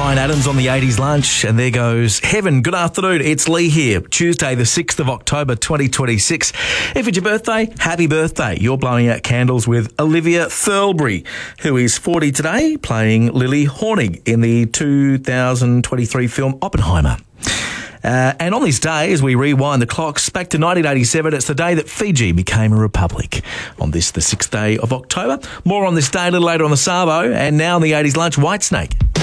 Bryan Adams on the 80s lunch, and there goes Heaven. Good afternoon, it's Lee here. Tuesday the 6th of October 2026. If it's your birthday, happy birthday. You're blowing out candles with Olivia Thirlbury, who is 40 today, playing Lily Hornig in the 2023 film Oppenheimer. And on this day, as we rewind the clocks back to 1987, it's the day that Fiji became a republic. On this, the 6th day of October. More on this day a little later on the Savo, and now on the 80s lunch, Whitesnake.